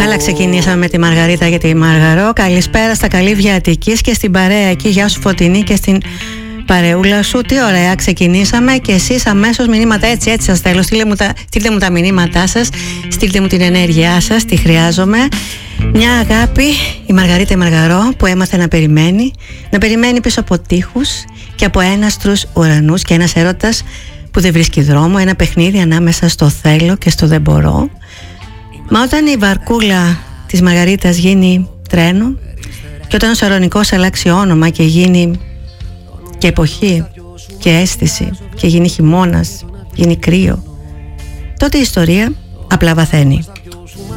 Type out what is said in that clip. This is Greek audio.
Καλά ξεκινήσαμε με τη Μαργαρίτα και τη Μαργαρό. Καλησπέρα στα καλύβια Αττικής και στην παρέα εκεί. Γεια σου Φωτεινή και στην παρεούλα σου. Τι ωραία ξεκινήσαμε και εσείς αμέσως μηνύματα έτσι σας θέλω. Στείλτε μου τα μηνύματά σας, στείλτε μου την ενέργειά σας, τη χρειάζομαι. Μια αγάπη, η Μαργαρίτα η Μαργαρό, που έμαθε να περιμένει πίσω από τείχους και από έναστρους ουρανούς, και ένας έρωτας που δεν βρίσκει δρόμο, ένα παιχνίδι ανάμεσα στο θέλω και στο δεν μπορώ. Μα όταν η βαρκούλα της Μαργαρίτας γίνει τρένο, και όταν ο Σαρονικός αλλάξει όνομα και γίνει και εποχή και αίσθηση και γίνει χειμώνας, γίνει κρύο, τότε η ιστορία απλά βαθαίνει.